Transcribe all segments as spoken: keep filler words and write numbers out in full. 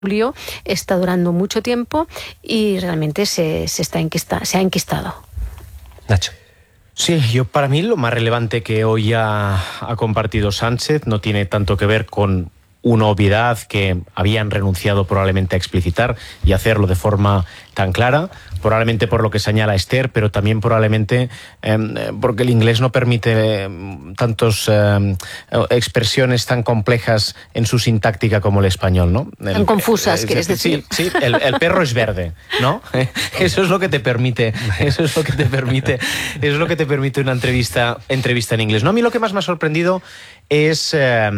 julio está durando mucho tiempo y realmente se, se, está enquista, se ha enquistado. Nacho. Sí, yo para mí lo más relevante que hoy ha, ha compartido Sánchez no tiene tanto que ver con una obviedad que habían renunciado probablemente a explicitar y hacerlo de forma tan clara, probablemente por lo que señala Esther, pero también probablemente eh, porque el inglés no permite eh, tantas eh, expresiones tan complejas en su sintáctica como el español, ¿no? El, tan confusas, eh, quieres decir. Sí, sí el, el perro es verde, ¿no? Eso es lo que te permite, eso es lo que te permite, eso es lo que te permite una entrevista, entrevista en inglés. No, a mí lo que más me ha sorprendido es, eh,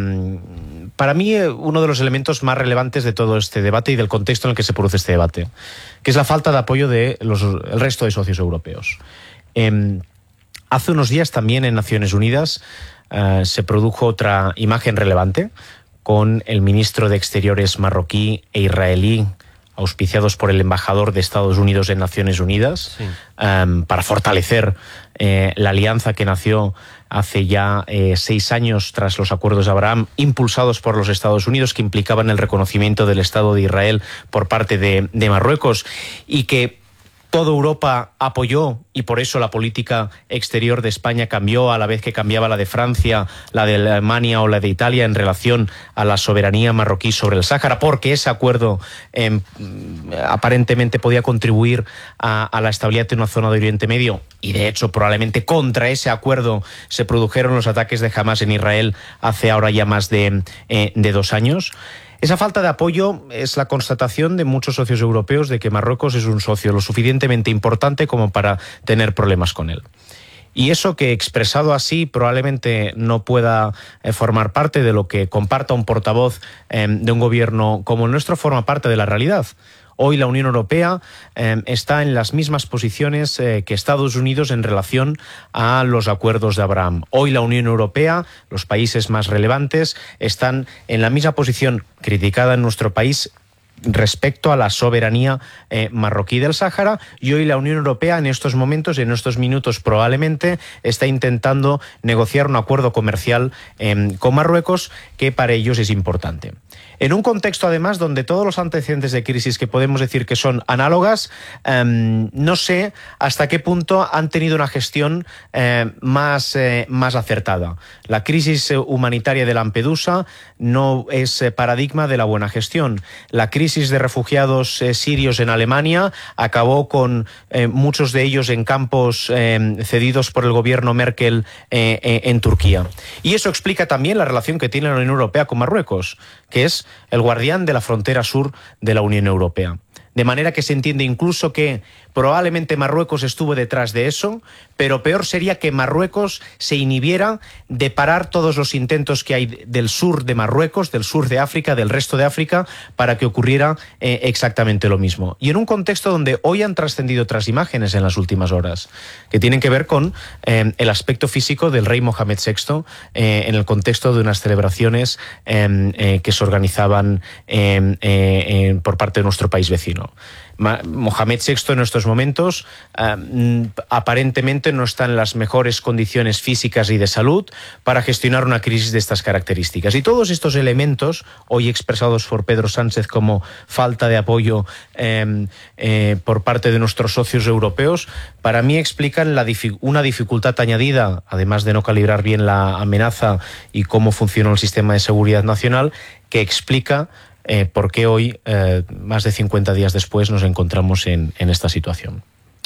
para mí, uno de los elementos más relevantes de todo este debate y del contexto en el que se produce este debate, que es la falta de apoyo de los, el resto de socios europeos. Eh, hace unos días también en Naciones Unidas eh, se produjo otra imagen relevante con el ministro de Exteriores marroquí e israelí, auspiciados por el embajador de Estados Unidos en Naciones Unidas, sí. um, para fortalecer eh, la alianza que nació hace ya eh, seis años tras los acuerdos de Abraham, impulsados por los Estados Unidos, que implicaban el reconocimiento del Estado de Israel por parte de, de Marruecos, y que toda Europa apoyó, y por eso la política exterior de España cambió a la vez que cambiaba la de Francia, la de Alemania o la de Italia en relación a la soberanía marroquí sobre el Sáhara, porque ese acuerdo eh, aparentemente podía contribuir a, a la estabilidad de una zona de Oriente Medio, y de hecho probablemente contra ese acuerdo se produjeron los ataques de Hamas en Israel hace ahora ya más de, eh, de dos años. Esa falta de apoyo es la constatación de muchos socios europeos de que Marruecos es un socio lo suficientemente importante como para tener problemas con él. Y eso, que expresado así probablemente no pueda eh, formar parte de lo que comparta un portavoz eh, de un gobierno como el nuestro, forma parte de la realidad. Hoy la Unión Europea eh, está en las mismas posiciones eh, que Estados Unidos en relación a los acuerdos de Abraham. Hoy la Unión Europea, los países más relevantes, están en la misma posición criticada en nuestro país respecto a la soberanía eh, marroquí del Sáhara, y hoy la Unión Europea en estos momentos, en estos minutos probablemente, está intentando negociar un acuerdo comercial eh, con Marruecos que para ellos es importante. En un contexto, además, donde todos los antecedentes de crisis que podemos decir que son análogas, eh, no sé hasta qué punto han tenido una gestión eh, más, eh, más acertada. La crisis humanitaria de Lampedusa no es eh, paradigma de la buena gestión. La crisis de refugiados eh, sirios en Alemania acabó con eh, muchos de ellos en campos eh, cedidos por el gobierno Merkel eh, eh, en Turquía. Y eso explica también la relación que tiene la Unión Europea con Marruecos, que es el guardián de la frontera sur de la Unión Europea. De manera que se entiende incluso que probablemente Marruecos estuvo detrás de eso, pero peor sería que Marruecos se inhibiera de parar todos los intentos que hay del sur de Marruecos, del sur de África, del resto de África, para que ocurriera eh, exactamente lo mismo. Y en un contexto donde hoy han trascendido otras imágenes en las últimas horas, que tienen que ver con eh, el aspecto físico del rey Mohamed sexto eh, en el contexto de unas celebraciones eh, eh, que se organizaban eh, eh, eh, por parte de nuestro país vecino. Mohamed sexto en estos momentos eh, aparentemente no está en las mejores condiciones físicas y de salud para gestionar una crisis de estas características. Y todos estos elementos, hoy expresados por Pedro Sánchez como falta de apoyo eh, eh, por parte de nuestros socios europeos, para mí explican la dific- una dificultad añadida, además de no calibrar bien la amenaza y cómo funciona el sistema de seguridad nacional, que explica Eh, por qué hoy, eh, más de cincuenta días después, nos encontramos en, en esta situación.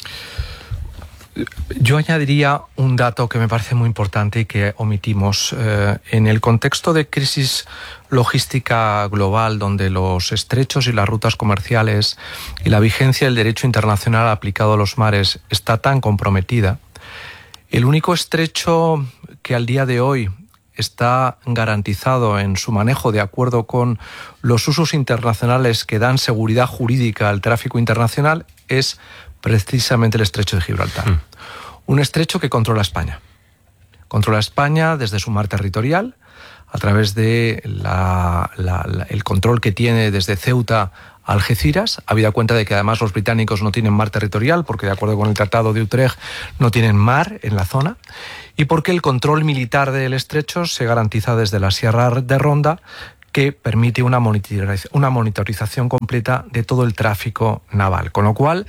Yo añadiría un dato que me parece muy importante y que omitimos. Eh, en el contexto de crisis logística global, donde los estrechos y las rutas comerciales y la vigencia del derecho internacional aplicado a los mares está tan comprometida, el único estrecho que al día de hoy está garantizado en su manejo de acuerdo con los usos internacionales que dan seguridad jurídica al tráfico internacional es precisamente el estrecho de Gibraltar. Mm. Un estrecho que controla España. Controla España desde su mar territorial, a través de la, la, la, el control que tiene desde Ceuta a Algeciras, habida cuenta de que además los británicos no tienen mar territorial, porque de acuerdo con el Tratado de Utrecht no tienen mar en la zona, y porque el control militar del estrecho se garantiza desde la Sierra de Ronda, que permite una monitorización, una monitorización completa de todo el tráfico naval. Con lo cual,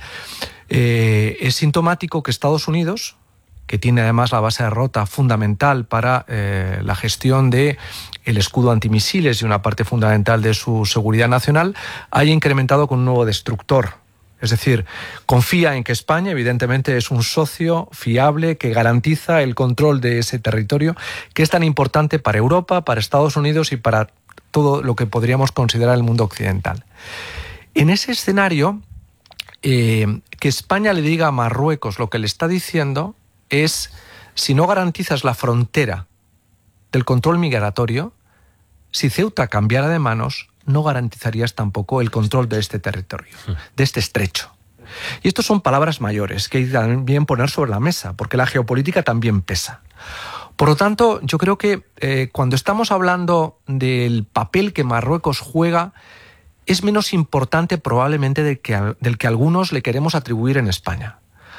eh, es sintomático que Estados Unidos, que tiene además la base de Rota fundamental para eh, la gestión de el escudo antimisiles y una parte fundamental de su seguridad nacional, haya incrementado con un nuevo destructor. Es decir, confía en que España, evidentemente, es un socio fiable que garantiza el control de ese territorio, que es tan importante para Europa, para Estados Unidos y para todo lo que podríamos considerar el mundo occidental. En ese escenario, eh, que España le diga a Marruecos lo que le está diciendo es: si no garantizas la frontera del control migratorio, si Ceuta cambiara de manos, no garantizarías tampoco el control de este territorio, de este estrecho. Y estas son palabras mayores que hay que también poner sobre la mesa, porque la geopolítica también pesa. Por lo tanto, yo creo que eh, cuando estamos hablando del papel que Marruecos juega, es menos importante probablemente del que, del que algunos le queremos atribuir en España.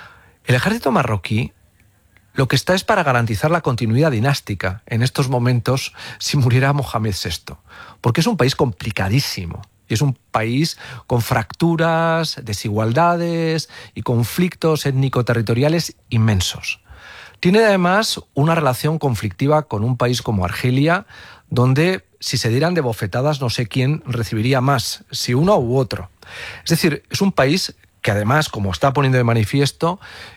El ejército marroquí lo que está es para garantizar la continuidad dinástica en estos momentos si muriera Mohamed sexto, porque es un país complicadísimo y es un país con fracturas, desigualdades y conflictos étnico-territoriales inmensos. Tiene además una relación conflictiva con un país como Argelia, donde si se dieran de bofetadas no sé quién recibiría más, si uno u otro. Es decir, es un país que además, como está poniendo de manifiesto,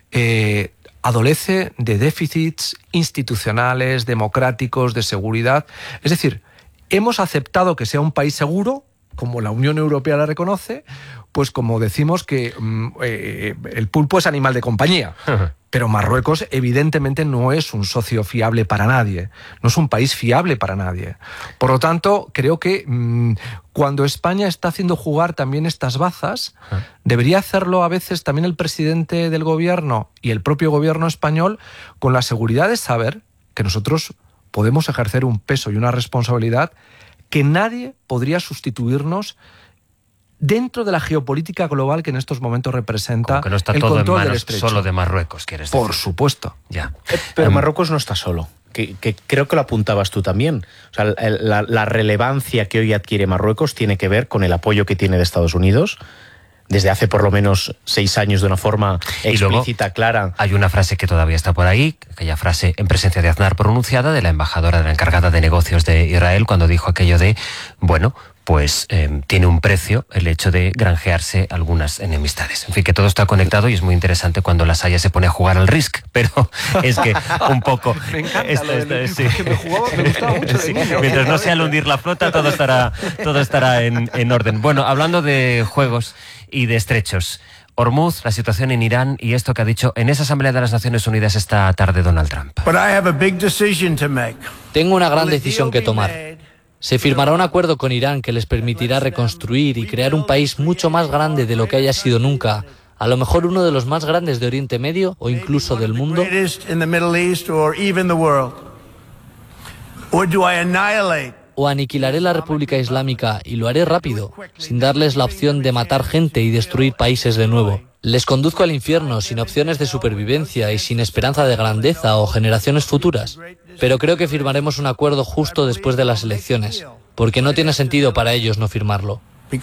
eh, adolece de déficits institucionales, democráticos, de seguridad. Es decir, hemos aceptado que sea un país seguro, como la Unión Europea la reconoce, pues como decimos que mm, eh, el pulpo es animal de compañía. Pero Marruecos evidentemente no es un socio fiable para nadie, no es un país fiable para nadie. Por lo tanto, creo que mmm, cuando España está haciendo jugar también estas bazas, debería hacerlo a veces también el presidente del gobierno y el propio gobierno español, con la seguridad de saber que nosotros podemos ejercer un peso y una responsabilidad que nadie podría sustituirnos dentro de la geopolítica global que en estos momentos representa que no está el todo control en manos del estrecho. Solo de Marruecos, ¿quieres decir? Por supuesto. Ya. Pero Um, Marruecos no está solo, que, que creo que lo apuntabas tú también. O sea, la, la relevancia que hoy adquiere Marruecos tiene que ver con el apoyo que tiene de Estados Unidos desde hace por lo menos seis años de una forma explícita, clara. Hay una frase que todavía está por ahí, aquella frase en presencia de Aznar pronunciada de la embajadora, de la encargada de negocios de Israel, cuando dijo aquello de, bueno, pues eh, tiene un precio el hecho de granjearse algunas enemistades. En fin, que todo está conectado y es muy interesante cuando la Haya se pone a jugar al Risk, pero es que un poco... Me encanta esta, lo del, esta, sí. que me, jugaba, me gustaba mucho. Sí, mientras no sea al hundir la flota, todo estará, todo estará en, en orden. Bueno, hablando de juegos y de estrechos, Hormuz, la situación en Irán y esto que ha dicho en esa Asamblea de las Naciones Unidas esta tarde Donald Trump. Tengo una gran decisión que tomar. Se firmará un acuerdo con Irán que les permitirá reconstruir y crear un país mucho más grande de lo que haya sido nunca, a lo mejor uno de los más grandes de Oriente Medio o incluso del mundo. O aniquilaré la República Islámica y lo haré rápido, sin darles la opción de matar gente y destruir países de nuevo. Les conduzco al infierno sin opciones de supervivencia y sin esperanza de grandeza o generaciones futuras. Pero creo que firmaremos un acuerdo justo después de las elecciones, porque no tiene sentido para ellos no firmarlo.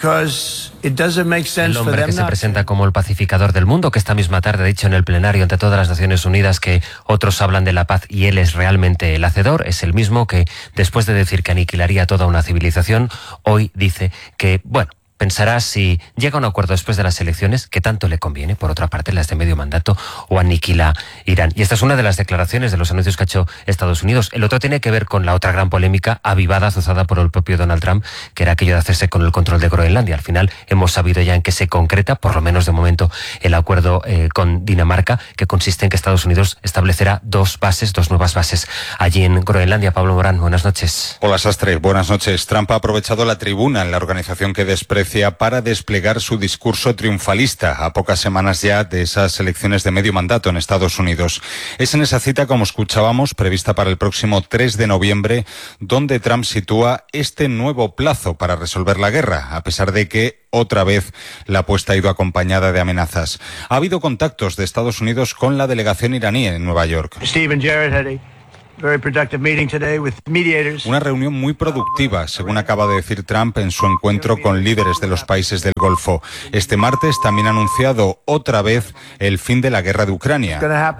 El hombre que se presenta como el pacificador del mundo, que esta misma tarde ha dicho en el plenario ante todas las Naciones Unidas que otros hablan de la paz y él es realmente el hacedor, es el mismo que, después de decir que aniquilaría toda una civilización, hoy dice que, bueno, pensará si llega a un acuerdo después de las elecciones, que tanto le conviene, por otra parte, las de medio mandato, o aniquila Irán. Y esta es una de las declaraciones de los anuncios que ha hecho Estados Unidos. El otro tiene que ver con la otra gran polémica avivada, azuzada por el propio Donald Trump, que era aquello de hacerse con el control de Groenlandia. Al final hemos sabido ya en qué se concreta, por lo menos de momento, el acuerdo eh, con Dinamarca, que consiste en que Estados Unidos establecerá dos bases, dos nuevas bases allí en Groenlandia. Pablo Morán, buenas noches. Hola, Sastre, buenas noches. Trump ha aprovechado la tribuna en la organización que desprecia para desplegar su discurso triunfalista a pocas semanas ya de esas elecciones de medio mandato en Estados Unidos. Es en esa cita, como escuchábamos, prevista para el próximo tres de noviembre, donde Trump sitúa este nuevo plazo para resolver la guerra, a pesar de que otra vez la apuesta ha ido acompañada de amenazas. Ha habido contactos de Estados Unidos con la delegación iraní en Nueva York. Stephen Jarrett had a Una reunión muy productiva, según acaba de decir Trump en su encuentro con líderes de los países del Golfo. Este martes también ha anunciado otra vez el fin de la guerra de Ucrania.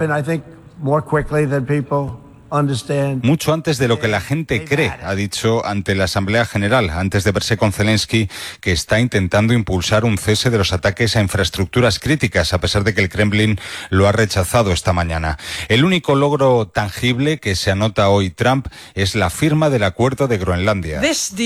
Mucho antes de lo que la gente cree, ha dicho ante la Asamblea General, antes de verse con Zelensky, que está intentando impulsar un cese de los ataques a infraestructuras críticas, a pesar de que el Kremlin lo ha rechazado esta mañana. El único logro tangible que se anota hoy Trump es la firma del Acuerdo de Groenlandia.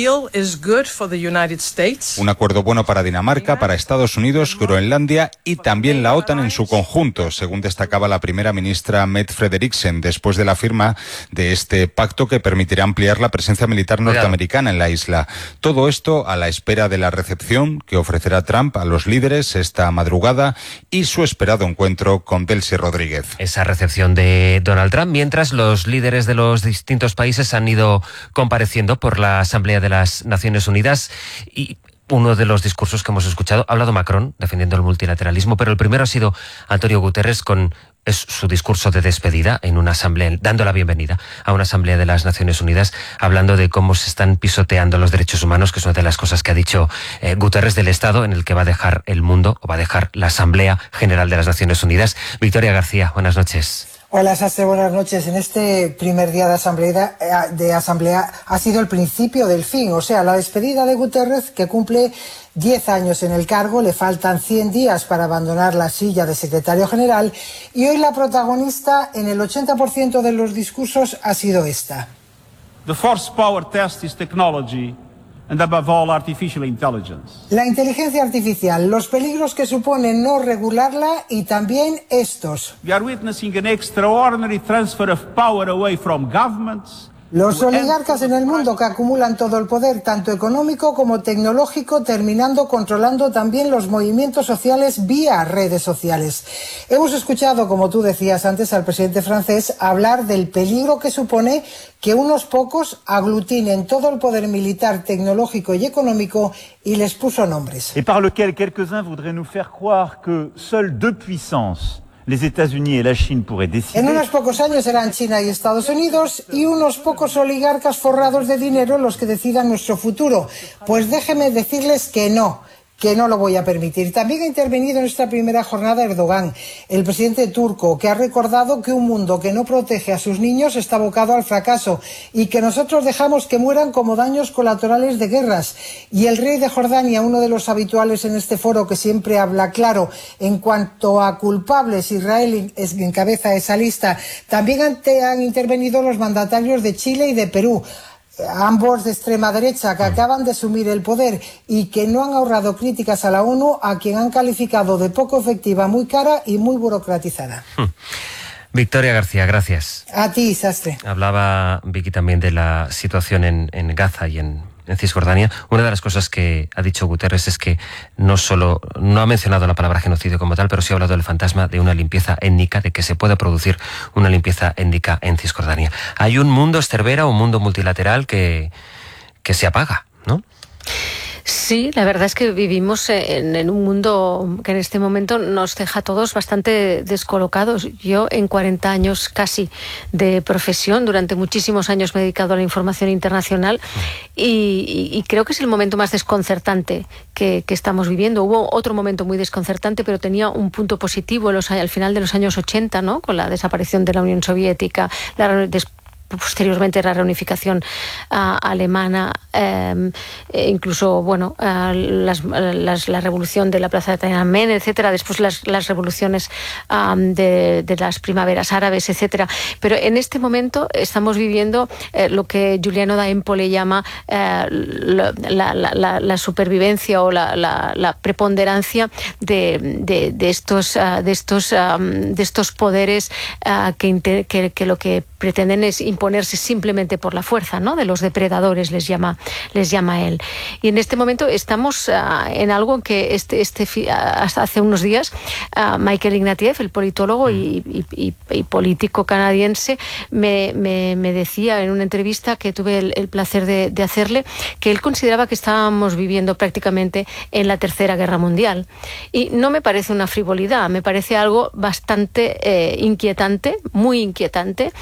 Un acuerdo bueno para Dinamarca, para Estados Unidos, Groenlandia y también la OTAN en su conjunto, según destacaba la primera ministra Mette Frederiksen, después de la firma de este pacto que permitirá ampliar la presencia militar norteamericana en la isla. Todo esto a la espera de la recepción que ofrecerá Trump a los líderes esta madrugada y su esperado encuentro con Delcy Rodríguez. Esa recepción de Donald Trump, mientras los líderes de los distintos países han ido compareciendo por la Asamblea de las Naciones Unidas y uno de los discursos que hemos escuchado, ha hablado Macron defendiendo el multilateralismo, pero el primero ha sido Antonio Guterres con es su discurso de despedida en una asamblea, dando la bienvenida a una asamblea de las Naciones Unidas, hablando de cómo se están pisoteando los derechos humanos, que es una de las cosas que ha dicho eh, Guterres del estado en el que va a dejar el mundo, o va a dejar la Asamblea General de las Naciones Unidas. Victoria García, buenas noches. Hola, Sastre, buenas noches. En este primer día de asamblea, de asamblea ha sido el principio del fin, o sea, la despedida de Guterres, que cumple diez años en el cargo, le faltan cien días para abandonar la silla de secretario general, y hoy la protagonista en el ochenta por ciento de los discursos ha sido esta. The first power test is technology. And above all, artificial intelligence. La inteligencia artificial, los peligros que supone no regularla y también estos. We are witnessing an extraordinary transfer of power away from governments. Los oligarcas en el mundo que acumulan todo el poder, tanto económico como tecnológico, terminando controlando también los movimientos sociales vía redes sociales. Hemos escuchado, como tú decías antes, al presidente francés hablar del peligro que supone que unos pocos aglutinen todo el poder militar, tecnológico y económico, y les puso nombres. Et par lequel quelques-uns voudraient nous faire croire que seules deux puissances, les États-Unis et la Chine, pourraient décider. En unos pocos años serán China y Estados Unidos y unos pocos oligarcas forrados de dinero los que decidan nuestro futuro. Pues déjenme decirles que no, que no lo voy a permitir. También ha intervenido en esta primera jornada Erdogan, el presidente turco, que ha recordado que un mundo que no protege a sus niños está abocado al fracaso y que nosotros dejamos que mueran como daños colaterales de guerras. Y el rey de Jordania, uno de los habituales en este foro que siempre habla claro en cuanto a culpables, Israel encabeza esa lista. También han, han intervenido los mandatarios de Chile y de Perú, ambos de extrema derecha, que acaban de asumir el poder y que no han ahorrado críticas a la ONU, a quien han calificado de poco efectiva, muy cara y muy burocratizada. Victoria García, gracias. A ti, Sastre. Hablaba Vicky también de la situación en, en Gaza y en, en Cisjordania. Una de las cosas que ha dicho Guterres es que no solo no ha mencionado la palabra genocidio como tal, pero sí ha hablado del fantasma de una limpieza étnica, de que se puede producir una limpieza étnica en Cisjordania. Hay un mundo Cervera, un mundo multilateral que, que se apaga, ¿no? Sí, la verdad es que vivimos en, en un mundo que en este momento nos deja a todos bastante descolocados. Yo en cuarenta años casi de profesión, durante muchísimos años me he dedicado a la información internacional y, y, y creo que es el momento más desconcertante que, que estamos viviendo. Hubo otro momento muy desconcertante, pero tenía un punto positivo los, al final de los años ochenta, ¿no? Con la desaparición de la Unión Soviética, la después posteriormente la reunificación uh, alemana, eh, incluso bueno uh, las, las, la revolución de la plaza de Tiananmen, etcétera, después las, las revoluciones um, de, de las primaveras árabes, etcétera. Pero en este momento estamos viviendo eh, lo que Giuliano da Empoli llama eh, la, la, la, la supervivencia o la, la, la preponderancia de, de, de estos uh, de estos um, de estos poderes uh, que, inter, que, que lo que pretenden es imponerse simplemente por la fuerza, ¿no? De los depredadores, les llama, les llama él. Y en este momento estamos uh, en algo que este, este uh, hasta hace unos días uh, Michael Ignatieff, el politólogo y, y, y, y político canadiense, me, me, me decía en una entrevista que tuve el, el placer de, de hacerle, que él consideraba que estábamos viviendo prácticamente en la Tercera Guerra Mundial. Y no me parece una frivolidad, me parece algo bastante eh, inquietante, muy inquietante.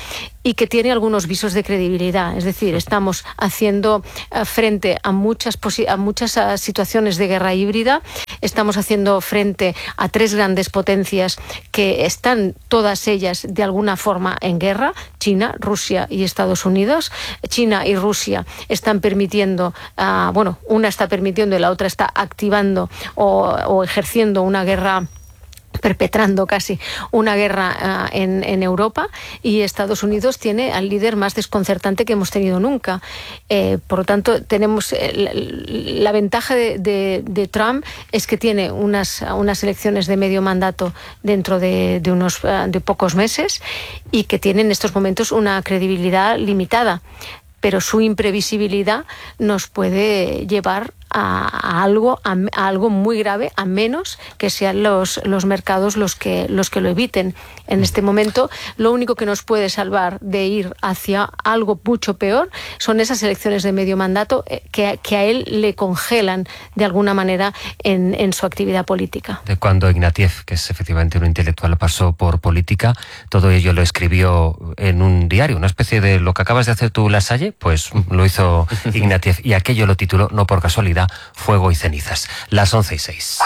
y que tiene algunos visos de credibilidad. Es decir, estamos haciendo uh, frente a muchas, a muchas uh, situaciones de guerra híbrida, estamos haciendo frente a tres grandes potencias que están todas ellas de alguna forma en guerra: China, Rusia y Estados Unidos. China y Rusia están permitiendo, uh, bueno, una está permitiendo y la otra está activando o, o ejerciendo una guerra, perpetrando casi una guerra uh, en, en Europa, y Estados Unidos tiene al líder más desconcertante que hemos tenido nunca. Eh, por lo tanto, tenemos eh, la, la ventaja de, de, de Trump es que tiene unas, unas elecciones de medio mandato dentro de, de unos uh, de pocos meses, y que tiene en estos momentos una credibilidad limitada, pero su imprevisibilidad nos puede llevar a, a algo a, a algo muy grave, a menos que sean los, los mercados los que, los que lo eviten. En este momento, lo único que nos puede salvar de ir hacia algo mucho peor son esas elecciones de medio mandato que, que a él le congelan de alguna manera en, en su actividad política. De cuando Ignatieff, que es efectivamente un intelectual, pasó por política, todo ello lo escribió en un diario, una especie de lo que acabas de hacer tú, La Salle, pues lo hizo Ignatieff, y aquello lo tituló, no por casualidad, Fuego y cenizas. Las once y seis.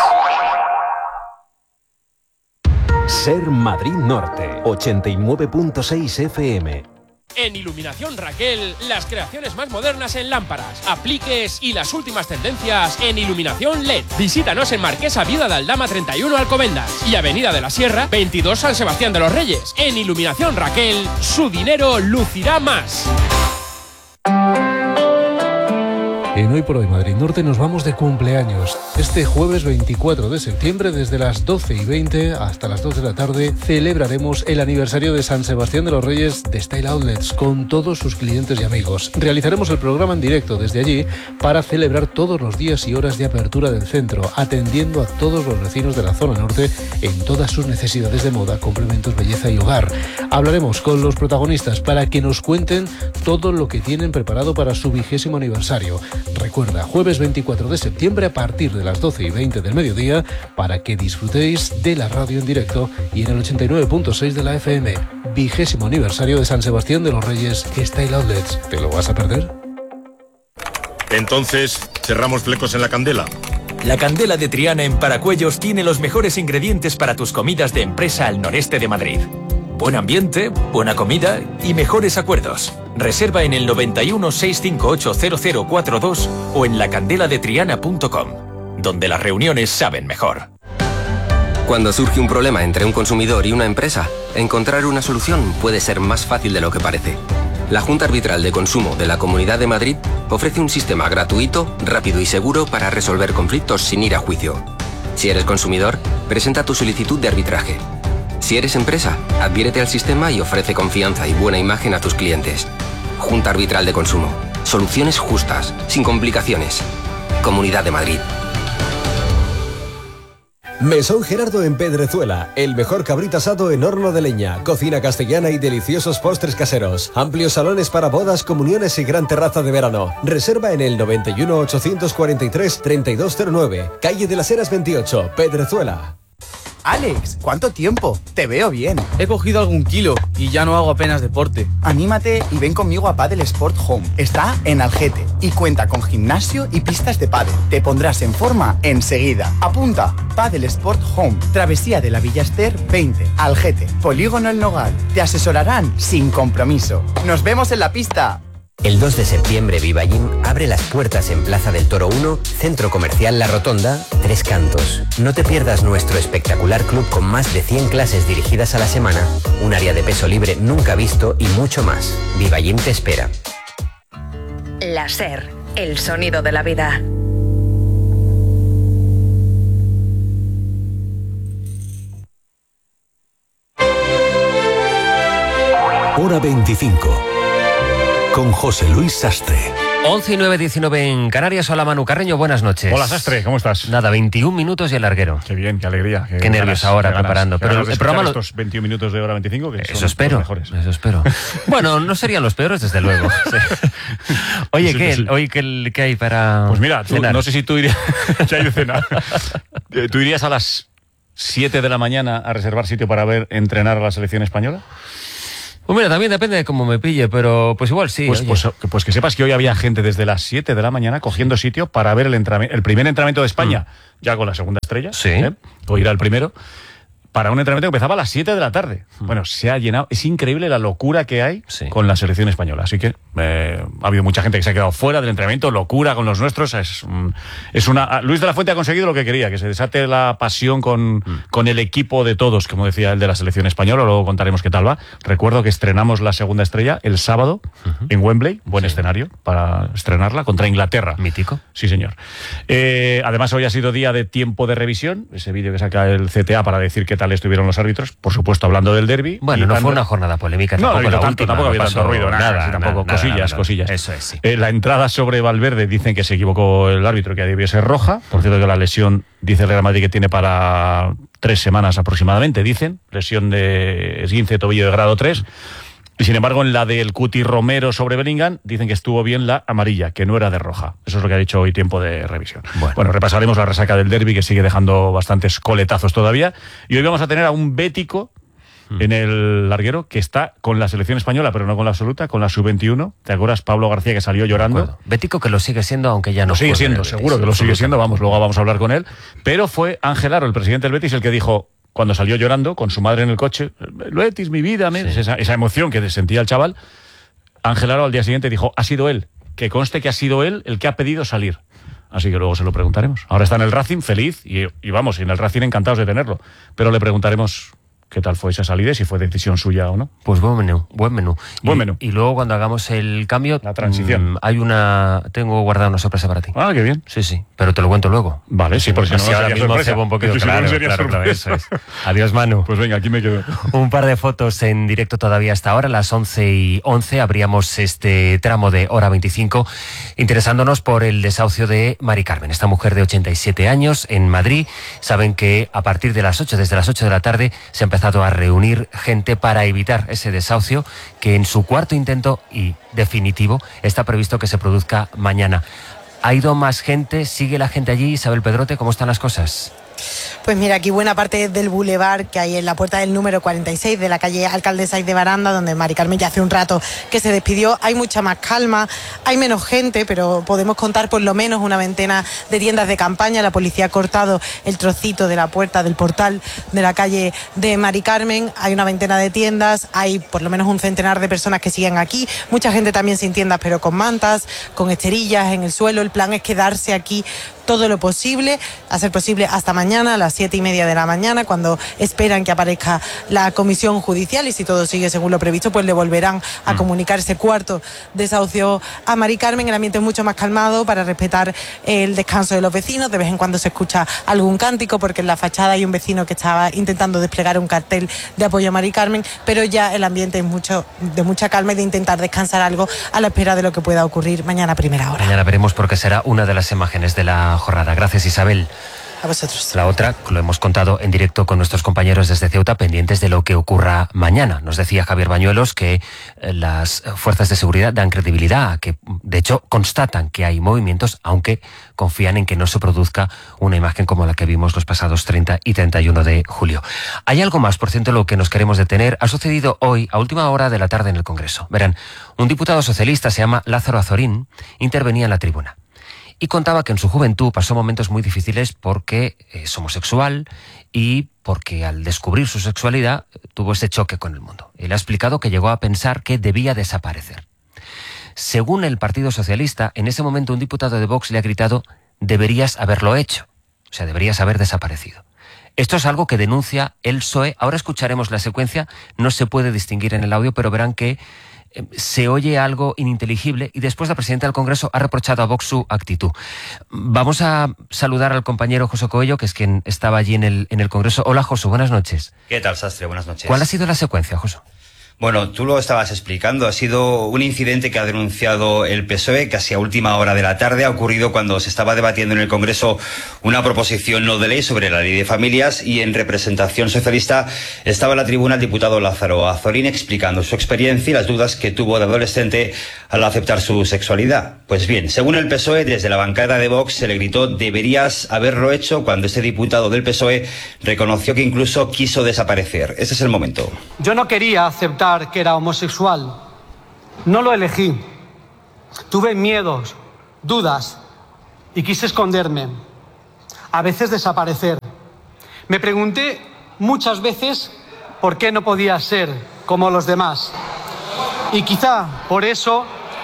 Ser Madrid Norte, ochenta y nueve punto seis F M. En Iluminación Raquel, las creaciones más modernas en lámparas, apliques y las últimas tendencias en iluminación L E D. Visítanos en Marquesa Viuda de Aldama treinta y uno Alcobendas y Avenida de la Sierra veintidós San Sebastián de los Reyes. En Iluminación Raquel, su dinero lucirá más. En Hoy por Hoy Madrid Norte nos vamos de cumpleaños. Este jueves veinticuatro de septiembre, desde las doce y veinte hasta las dos de la tarde, celebraremos el aniversario de San Sebastián de los Reyes de Style Outlets con todos sus clientes y amigos. Realizaremos el programa en directo desde allí para celebrar todos los días y horas de apertura del centro, atendiendo a todos los vecinos de la zona norte en todas sus necesidades de moda, complementos, belleza y hogar. Hablaremos con los protagonistas para que nos cuenten todo lo que tienen preparado para su vigésimo aniversario. Recuerda, jueves veinticuatro de septiembre a partir de las doce y veinte del mediodía, para que disfrutéis de la radio en directo y en el ochenta y nueve punto seis de la F M. Vigésimo aniversario de San Sebastián de los Reyes Style Outlets. ¿Te lo vas a perder? Entonces, ¿cerramos flecos en la Candela? La Candela de Triana en Paracuellos tiene los mejores ingredientes para tus comidas de empresa al noreste de Madrid. Buen ambiente, buena comida y mejores acuerdos. Reserva en el noventa y uno, seiscientos cincuenta y ocho, cero cero cuarenta y dos o en la candela de triana punto com, donde las reuniones saben mejor. Cuando surge un problema entre un consumidor y una empresa, encontrar una solución puede ser más fácil de lo que parece. La Junta Arbitral de Consumo de la Comunidad de Madrid ofrece un sistema gratuito, rápido y seguro para resolver conflictos sin ir a juicio. Si eres consumidor, presenta tu solicitud de arbitraje. Si eres empresa, adhiérete al sistema y ofrece confianza y buena imagen a tus clientes. Junta Arbitral de Consumo. Soluciones justas, sin complicaciones. Comunidad de Madrid. Mesón Gerardo en Pedrezuela, el mejor cabrito asado en horno de leña, cocina castellana y deliciosos postres caseros, amplios salones para bodas, comuniones y gran terraza de verano. Reserva en el noventa y uno, ochocientos cuarenta y tres, treinta y dos cero nueve, calle de las Heras veintiocho, Pedrezuela. Alex, ¿cuánto tiempo? Te veo bien. He cogido algún kilo y ya no hago apenas deporte. Anímate y ven conmigo a Padel Sport Home. Está en Algete y cuenta con gimnasio y pistas de pádel. Te pondrás en forma enseguida. Apunta, Padel Sport Home, Travesía de la Villa Ester veinte, Algete, Polígono El Nogal. Te asesorarán sin compromiso. ¡Nos vemos en la pista! El dos de septiembre Vivallín abre las puertas en Plaza del Toro uno, Centro Comercial La Rotonda, Tres Cantos. No te pierdas nuestro espectacular club con más de cien clases dirigidas a la semana, un área de peso libre nunca visto y mucho más. Vivallín te espera. La SER, el sonido de la vida. Hora veinticinco. Con José Luis Sastre. once y nueve, diecinueve en Canarias. Hola, Manu Carreño, buenas noches. Hola, Sastre, ¿cómo estás? Nada, veintiún minutos y el larguero. Qué bien, qué alegría. Qué, qué nervios ahora ganas, preparando. Qué Pero el programa lo... estos veintiún minutos de hora veinticinco, que eso son espero, los mejores. Eso espero. Bueno, no serían los peores, desde luego. Sí. Oye, sí, ¿qué, sí. Hoy qué, qué hay para Pues mira, tú, cenar? No sé si tú irías... ¿Qué hay de cenar? ¿Tú irías a las siete de la mañana a reservar sitio para ver entrenar a la selección española? Pues mira, también depende de cómo me pille, pero pues igual sí. Pues, pues, pues que sepas que hoy había gente desde las siete de la mañana cogiendo sitio para ver el, el primer entrenamiento de España, mm. ya con la segunda estrella, sí. ¿eh? O ir al primero, para un entrenamiento que empezaba a las siete de la tarde. Mm. Bueno, se ha llenado. Es increíble la locura que hay sí. con la selección española. Así que eh, ha habido mucha gente que se ha quedado fuera del entrenamiento, locura con los nuestros. Es, es una. Luis de la Fuente ha conseguido lo que quería, que se desate la pasión con, mm. con el equipo de todos, como decía el de la selección española. Luego contaremos qué tal va. Recuerdo que estrenamos la segunda estrella el sábado uh-huh. en Wembley, buen sí. escenario para estrenarla, contra Inglaterra. Mítico. Sí, señor. Eh, además, hoy ha sido día de tiempo de revisión, ese vídeo que saca el C T A para decir qué tal estuvieron los árbitros, por supuesto hablando del derbi. Bueno, no tanto... fue una jornada polémica, no, tampoco no, la tanto, última, tampoco había no tanto ruido, nada, nada, sí, tampoco nada, cosillas, nada, nada. cosillas. Eso es, sí. Eh, la entrada sobre Valverde dicen que se equivocó el árbitro, que debió ser roja. Por cierto, que la lesión, dice el Real Madrid, que tiene para tres semanas aproximadamente, dicen. Lesión de esguince de tobillo de grado tres. Y sin embargo, en la del Cuti Romero sobre Bellingham, dicen que estuvo bien la amarilla, que no era de roja. Eso es lo que ha dicho hoy tiempo de revisión. Bueno, bueno repasaremos la resaca del derbi, que sigue dejando bastantes coletazos todavía. Y hoy vamos a tener a un bético mm. en el larguero que está con la selección española, pero no con la absoluta, con la sub veintiuno. ¿Te acuerdas, Pablo García, que salió llorando? Bético que lo sigue siendo, aunque ya no. Lo sigue siendo, seguro que lo sigue siendo. Vamos, luego vamos a hablar con él. Pero fue Ángel Aro, el presidente del Betis, el que dijo, cuando salió llorando con su madre en el coche, Betis, mi vida, sí. esa, esa emoción que sentía el chaval, Ángel Aro al día siguiente dijo, ha sido él, que conste que ha sido él el que ha pedido salir. Así que luego se lo preguntaremos. Ahora está en el Racing feliz y, y vamos, en el Racing encantados de tenerlo, pero le preguntaremos qué tal fue esa salida y si fue decisión suya o no. Pues buen menú, buen menú. Buen y, menú. Y luego cuando hagamos el cambio, la transición. Mmm, hay una, tengo guardada una sorpresa para ti. Ah, qué bien. Sí, sí, pero te lo cuento luego. Vale, sí, porque si no, si no ahora mismo sorpresa. cebo un poquito, si claro, no sería claro, claro, eso es. Adiós, Manu. Pues venga, aquí me quedo. Un par de fotos en directo todavía hasta ahora, a las once y once, abríamos este tramo de hora veinticinco, interesándonos por el desahucio de Mari Carmen, esta mujer de ochenta y siete años en Madrid. Saben que a partir de las ocho, desde las ocho de la tarde, se ha empezado a reunir gente para evitar ese desahucio, que en su cuarto intento y definitivo está previsto que se produzca mañana. ¿Ha ido más gente? ¿Sigue la gente allí? Isabel Pedrote, ¿cómo están las cosas? Pues mira, aquí buena parte del bulevar que hay en la puerta del número cuarenta y seis de la calle Alcalde Saiz de Baranda, donde Mari Carmen ya hace un rato que se despidió, hay mucha más calma, hay menos gente, pero podemos contar por lo menos una veintena de tiendas de campaña. La policía ha cortado el trocito de la puerta del portal de la calle de Mari Carmen, hay una veintena de tiendas, hay por lo menos un centenar de personas que siguen aquí, mucha gente también sin tiendas, pero con mantas, con esterillas en el suelo. El plan es quedarse aquí todo lo posible, a ser posible hasta mañana a las siete y media de la mañana, cuando esperan que aparezca la comisión judicial, y si todo sigue según lo previsto, pues le volverán a comunicar ese cuarto desahucio a Mari Carmen. El ambiente es mucho más calmado para respetar el descanso de los vecinos. De vez en cuando se escucha algún cántico, porque en la fachada hay un vecino que estaba intentando desplegar un cartel de apoyo a Mari Carmen, pero ya el ambiente es mucho de mucha calma y de intentar descansar algo a la espera de lo que pueda ocurrir mañana a primera hora. Mañana veremos, porque será una de las imágenes de la jornada. Gracias, Isabel. A vosotros. La otra, lo hemos contado en directo con nuestros compañeros desde Ceuta, pendientes de lo que ocurra mañana. Nos decía Javier Bañuelos que las fuerzas de seguridad dan credibilidad, que de hecho constatan que hay movimientos, aunque confían en que no se produzca una imagen como la que vimos los pasados treinta y treinta y uno de julio. Hay algo más, por cierto, lo que nos queremos detener. Ha sucedido hoy, a última hora de la tarde, en el Congreso. Verán, un diputado socialista, se llama Lázaro Azorín, intervenía en la tribuna y contaba que en su juventud pasó momentos muy difíciles porque es homosexual y porque al descubrir su sexualidad tuvo ese choque con el mundo. Él ha explicado que llegó a pensar que debía desaparecer. Según el Partido Socialista, en ese momento un diputado de Vox le ha gritado: deberías haberlo hecho, o sea, deberías haber desaparecido. Esto es algo que denuncia el P S O E. Ahora escucharemos la secuencia, no se puede distinguir en el audio, pero verán que se oye algo ininteligible, y después la presidenta del Congreso ha reprochado a Vox su actitud. Vamos a saludar al compañero José Coello, que es quien estaba allí en el, en el Congreso. Hola, José, buenas noches. ¿Qué tal, Sastre? Buenas noches. ¿Cuál ha sido la secuencia, José? Bueno, tú lo estabas explicando. Ha sido un incidente que ha denunciado el P S O E casi a última hora de la tarde. Ha ocurrido cuando se estaba debatiendo en el Congreso una proposición no de ley sobre la ley de familias, y en representación socialista estaba en la tribuna el diputado Lázaro Azorín explicando su experiencia y las dudas que tuvo de adolescente al aceptar su sexualidad. Pues bien, según el P S O E, desde la bancada de Vox se le gritó deberías haberlo hecho, cuando este diputado del P S O E reconoció que incluso quiso desaparecer. Ese es el momento. Yo no quería aceptar confesar que era homosexual. No lo elegí. Tuve miedos, dudas y quise esconderme. A veces desaparecer. Me pregunté muchas veces por qué no podía ser como los demás. Y quizá por eso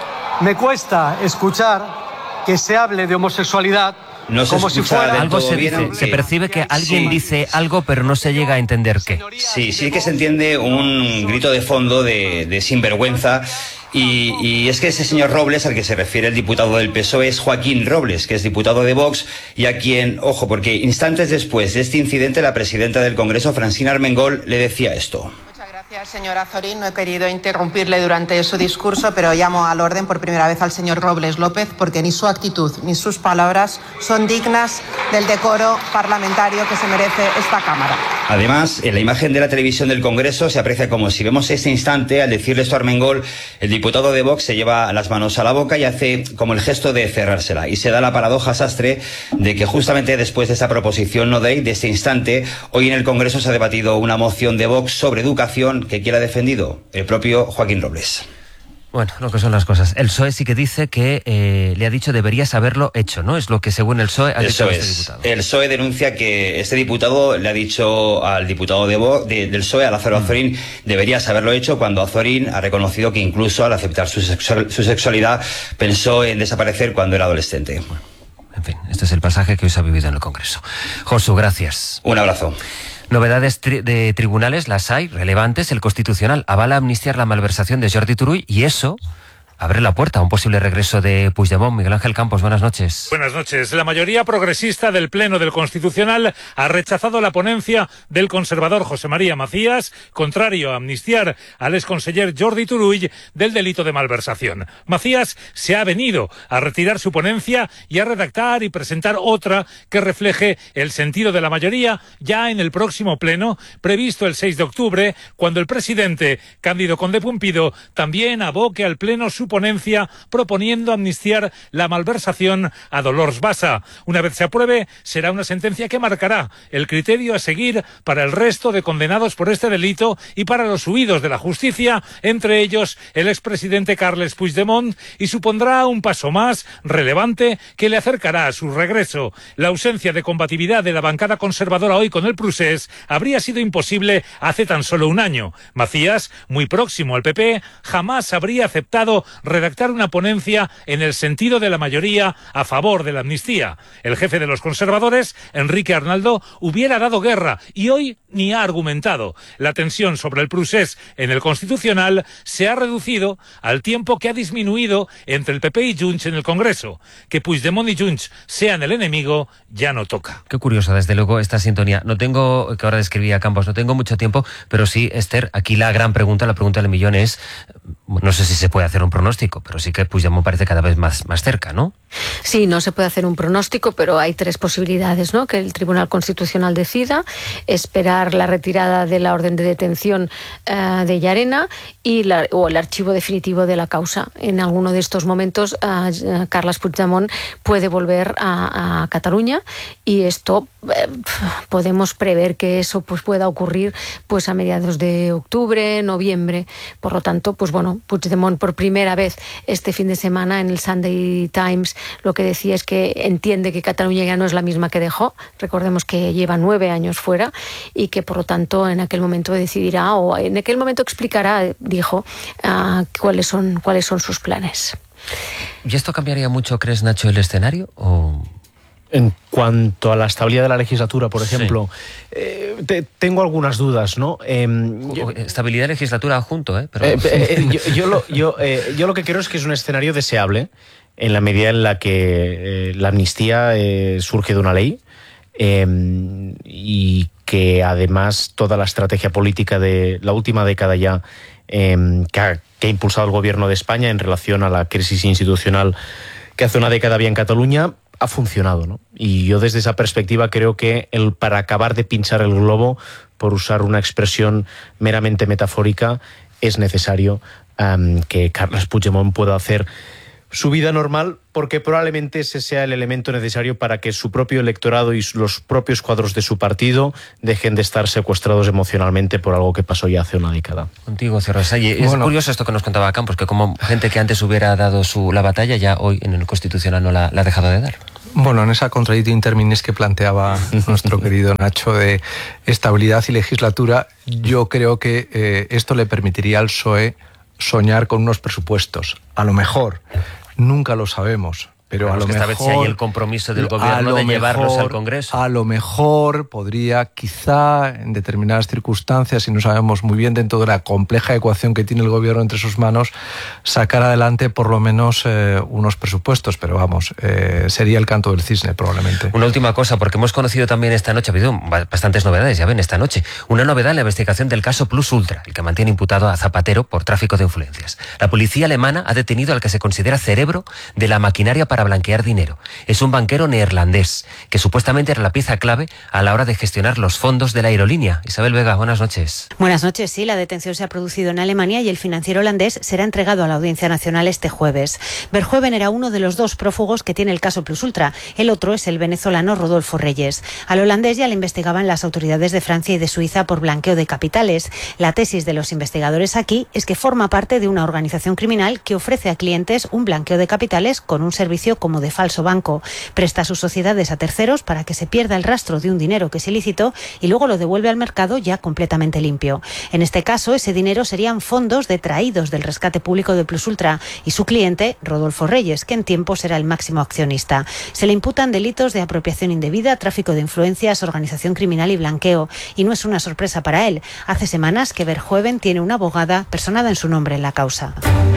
me cuesta escuchar que se hable de homosexualidad. No se como si fuera algo se dice, bien, se percibe que alguien sí. dice algo pero no se llega a entender qué. Sí, sí que se entiende un grito de fondo de, de sinvergüenza y, y es que ese señor Robles al que se refiere el diputado del P S O E es Joaquín Robles, que es diputado de Vox y a quien, ojo, porque instantes después de este incidente la presidenta del Congreso, Francina Armengol, le decía esto. Gracias, señora Azorín. No he querido interrumpirle durante su discurso, pero llamo al orden por primera vez al señor Robles López porque ni su actitud ni sus palabras son dignas del decoro parlamentario que se merece esta Cámara. Además, en la imagen de la televisión del Congreso se aprecia como si vemos ese instante, al decirle esto a Armengol, el diputado de Vox se lleva las manos a la boca y hace como el gesto de cerrársela. Y se da la paradoja sastre de que justamente después de esa proposición no de ley, de este instante, hoy en el Congreso se ha debatido una moción de Vox sobre educación que quiera defendido el propio Joaquín Robles. Bueno, lo que son las cosas. El P S O E sí que dice que eh, le ha dicho deberías haberlo hecho, ¿no? Es lo que según el P S O E ha dicho Eso este es. diputado. El P S O E denuncia que este diputado le ha dicho al diputado de Vo, de, del P S O E, a Lázaro Azorín, mm. deberías haberlo hecho, cuando Azorín ha reconocido que incluso al aceptar su, sexual, su sexualidad pensó en desaparecer cuando era adolescente. Bueno, en fin, este es el pasaje que hoy se ha vivido en el Congreso. Josu, gracias. Un abrazo. Novedades tri de tribunales, las hay, relevantes. El Constitucional avala amnistiar la malversación de Jordi Turull y eso abre la puerta a un posible regreso de Puigdemont. Miguel Ángel Campos, buenas noches. Buenas noches. La mayoría progresista del Pleno del Constitucional ha rechazado la ponencia del conservador José María Macías, contrario a amnistiar al exconseller Jordi Turull del delito de malversación. Macías se ha venido a retirar su ponencia y a redactar y presentar otra que refleje el sentido de la mayoría ya en el próximo Pleno, previsto el seis de octubre, cuando el presidente Cándido Conde Pumpido también aboque al Pleno su ponencia proponiendo amnistiar la malversación a Dolors Bassa. Una vez se apruebe, será una sentencia que marcará el criterio a seguir para el resto de condenados por este delito y para los huidos de la justicia, entre ellos el expresidente Carles Puigdemont, y supondrá un paso más relevante que le acercará a su regreso. La ausencia de combatividad de la bancada conservadora hoy con el procés habría sido imposible hace tan solo un año. Macías, muy próximo al P P, jamás habría aceptado redactar una ponencia en el sentido de la mayoría a favor de la amnistía. El jefe de los conservadores, Enrique Arnaldo, hubiera dado guerra y hoy ni ha argumentado. La tensión sobre el procés en el Constitucional se ha reducido al tiempo que ha disminuido entre el P P y Junts en el Congreso. Que Puigdemont y Junts sean el enemigo ya no toca. Qué curioso, desde luego, esta sintonía. No tengo, que ahora describía Campos, no tengo mucho tiempo, pero sí, Esther, aquí la gran pregunta, la pregunta del millón es, no sé si se puede hacer un pronóstico, pero sí que Puigdemont parece cada vez más, más cerca, ¿no? Sí, no se puede hacer un pronóstico, pero hay tres posibilidades, ¿no? Que el Tribunal Constitucional decida, esperar la retirada de la orden de detención uh, de Llarena y la, o el archivo definitivo de la causa. En alguno de estos momentos, uh, Carles Puigdemont puede volver a, a Cataluña y esto eh, podemos prever que eso pues pueda ocurrir pues a mediados de octubre, noviembre. Por lo tanto, pues bueno, Puigdemont por primera vez este fin de semana en el Sunday Times lo que decía es que entiende que Cataluña ya no es la misma que dejó. Recordemos que lleva nueve años fuera y que por lo tanto en aquel momento decidirá o en aquel momento explicará, dijo, uh, cuáles son, cuáles son sus planes. ¿Y esto cambiaría mucho, crees, Nacho, el escenario? ¿O...? En cuanto a la estabilidad de la legislatura, por ejemplo, sí. eh, te, tengo algunas dudas, ¿no? Eh, yo, Estabilidad de legislatura junto, ¿eh? Pero... eh, eh yo, yo, lo, yo, eh, yo lo que creo es que es un escenario deseable en la medida en la que eh, la amnistía eh, surge de una ley eh, y que además toda la estrategia política de la última década ya eh, que, ha, que ha impulsado el gobierno de España en relación a la crisis institucional que hace una década había en Cataluña ha funcionado, ¿no? Y yo desde esa perspectiva creo que el, para acabar de pinchar el globo, por usar una expresión meramente metafórica, es necesario um, que Carles Puigdemont pueda hacer su vida normal, porque probablemente ese sea el elemento necesario para que su propio electorado y los propios cuadros de su partido dejen de estar secuestrados emocionalmente por algo que pasó ya hace una década. Contigo, Cerrosalle. Es Bueno. curioso esto que nos contaba Campos, que como gente que antes hubiera dado su, la batalla, ya hoy en el Constitucional no la, la ha dejado de dar. Bueno, en esa contradictio interminis que planteaba nuestro querido Nacho de estabilidad y legislatura, yo creo que eh, esto le permitiría al P S O E soñar con unos presupuestos. A lo mejor, nunca lo sabemos, pero Vamos, a lo que esta mejor... vez sí hay el compromiso del gobierno de llevarlos mejor, al Congreso. A lo mejor podría, quizá, en determinadas circunstancias, y no sabemos muy bien dentro de la compleja ecuación que tiene el gobierno entre sus manos, sacar adelante por lo menos eh, unos presupuestos, pero vamos, eh, sería el canto del cisne probablemente. Una última cosa, porque hemos conocido también esta noche, ha habido bastantes novedades, ya ven, esta noche. Una novedad en la investigación del caso Plus Ultra, el que mantiene imputado a Zapatero por tráfico de influencias. La policía alemana ha detenido al que se considera cerebro de la maquinaria para blanquear dinero. Es un banquero neerlandés, que supuestamente era la pieza clave a la hora de gestionar los fondos de la aerolínea. Isabel Vega, buenas noches. Buenas noches, sí, la detención se ha producido en Alemania y el financiero holandés será entregado a la Audiencia Nacional este jueves. Verhoeven era uno de los dos prófugos que tiene el caso Plus Ultra. El otro es el venezolano Rodolfo Reyes. Al holandés ya le investigaban las autoridades de Francia y de Suiza por blanqueo de capitales. La tesis de los investigadores aquí es que forma parte de una organización criminal que ofrece a clientes un blanqueo de capitales con un servicio como de falso banco. Presta sus sociedades a terceros para que se pierda el rastro de un dinero que es ilícito y luego lo devuelve al mercado ya completamente limpio. En este caso, ese dinero serían fondos detraídos del rescate público de Plus Ultra y su cliente, Rodolfo Reyes, que en tiempo será el máximo accionista. Se le imputan delitos de apropiación indebida, tráfico de influencias, organización criminal y blanqueo. Y no es una sorpresa para él. Hace semanas que Verhoeven tiene una abogada personada en su nombre en la causa.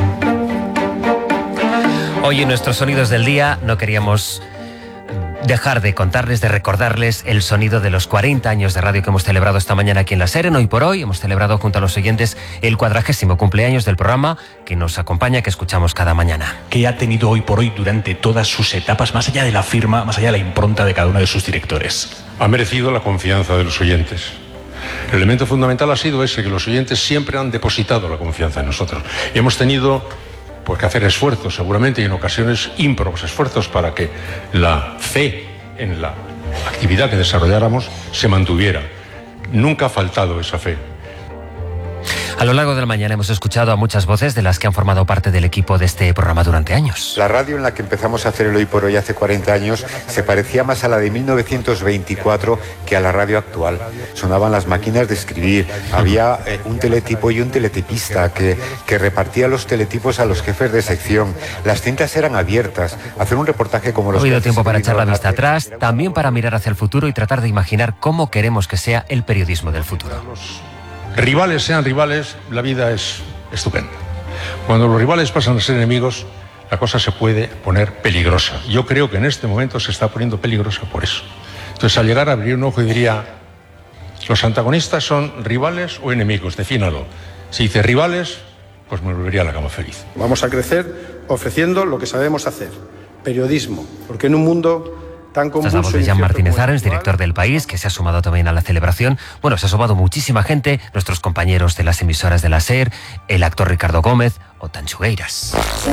Hoy en nuestros sonidos del día no queríamos dejar de contarles, de recordarles el sonido de los cuarenta años de radio que hemos celebrado esta mañana aquí en La SER. En Hoy por Hoy hemos celebrado junto a los oyentes el cuadragésimo cumpleaños del programa que nos acompaña, que escuchamos cada mañana. Que ha tenido Hoy por Hoy durante todas sus etapas, más allá de la firma, más allá de la impronta de cada uno de sus directores. Ha merecido la confianza de los oyentes. El elemento fundamental ha sido ese, que los oyentes siempre han depositado la confianza en nosotros. Y hemos tenido pues que hacer esfuerzos, seguramente, y en ocasiones ímprobos esfuerzos para que la fe en la actividad que desarrolláramos se mantuviera. Nunca ha faltado esa fe. A lo largo de la mañana hemos escuchado a muchas voces de las que han formado parte del equipo de este programa durante años. La radio en la que empezamos a hacer el Hoy por Hoy hace cuarenta años se parecía más a la de mil novecientos veinticuatro que a la radio actual. Sonaban las máquinas de escribir, había eh, un teletipo y un teletipista que, que repartía los teletipos a los jefes de sección. Las cintas eran abiertas. Hacer un reportaje como los... Ha habido tiempo para echar la vista atrás, también para mirar hacia el futuro y tratar de imaginar cómo queremos que sea el periodismo del futuro. Rivales sean rivales, la vida es estupenda. Cuando los rivales pasan a ser enemigos, la cosa se puede poner peligrosa. Yo creo que en este momento se está poniendo peligrosa por eso. Entonces, al llegar a abrir un ojo y diría, ¿los antagonistas son rivales o enemigos? Defínalo. Si dice rivales, pues me volvería a la cama feliz. Vamos a crecer ofreciendo lo que sabemos hacer, periodismo, porque en un mundo... Esta es la voz de Jan Martínez Arens, director del País, que se ha sumado también a la celebración. Bueno, se ha sumado muchísima gente, nuestros compañeros de las emisoras de la SER, el actor Ricardo Gómez o Tanchugueiras.